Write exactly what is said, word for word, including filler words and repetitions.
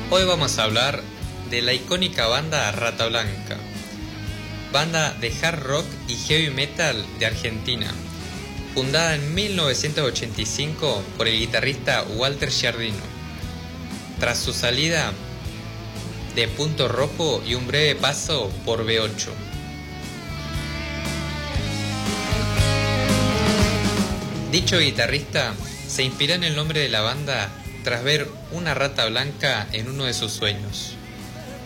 Hoy vamos a hablar de la icónica banda Rata Blanca, banda de hard rock y heavy metal de Argentina, fundada en mil novecientos ochenta y cinco por el guitarrista Walter Giardino, tras su salida de Punto Rojo y un breve paso por B ocho. Dicho guitarrista se inspiró en el nombre de la banda tras ver una rata blanca en uno de sus sueños.